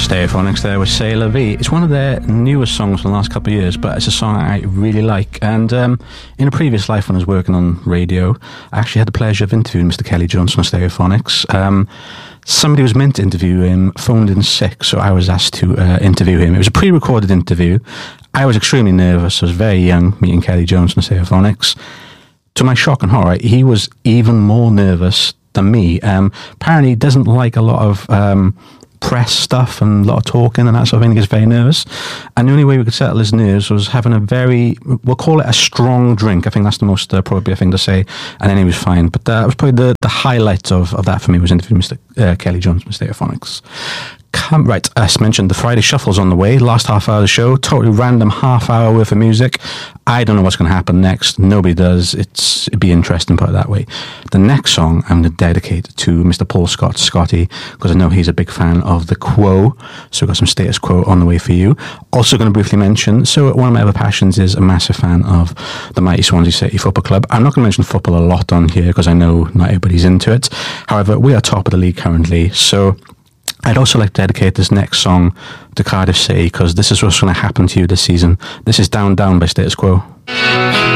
Stereophonics there with C'est La Vie. It's one of their newest songs from the last couple of years, but it's a song I really like. And in a previous life when I was working on radio, I actually had the pleasure of interviewing Mr. Kelly Jones from Stereophonics. Somebody who was meant to interview him phoned in sick, so I was asked to interview him. It was a pre-recorded interview. I was extremely nervous. I was very young, meeting Kelly Jones from Stereophonics. To my shock and horror, he was even more nervous than me. Apparently he doesn't like a lot of press stuff and a lot of talking and that sort of thing. He gets very nervous, and the only way we could settle his nerves was having a very, we'll call it a strong drink. I think that's the most appropriate thing to say, and then he was fine. But that was probably the highlight of that for me, was interviewing Mr. Kelly Jones from Stereophonics. Right, as mentioned, the Friday Shuffle's on the way. Last half hour of the show, totally random half hour worth of music. I don't know what's going to happen next. Nobody does. It'd be interesting, put it that way. The next song I'm going to dedicate to Mr. Paul Scott, Scotty, because I know he's a big fan of The Quo. So we've got some Status Quo on the way for you. Also going to briefly mention, so one of my other passions is a massive fan of the mighty Swansea City Football Club. I'm not going to mention football a lot on here because I know not everybody's into it. However, we are top of the league currently, so I'd also like to dedicate this next song to Cardiff City, because this is what's going to happen to you this season. This is Down Down by Status Quo.